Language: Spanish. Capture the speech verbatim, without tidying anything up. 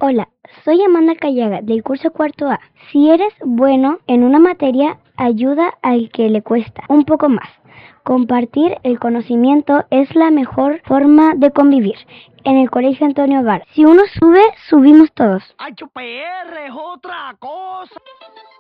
Hola, soy Amanda Callaga del curso cuarto A. Si eres bueno en una materia, ayuda al que le cuesta un poco más. Compartir el conocimiento es la mejor forma de convivir. En el Colegio Antonio Var, si uno sube, subimos todos. H P R es otra cosa.